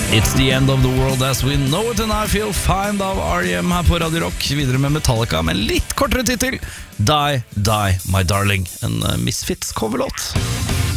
It's the end of the world as we know it and I feel fine av R.E.M. her på Radio Rock. Videre med Metallica med en litt kortere titel, Die, Die, My Darling. En Misfits coverlåt.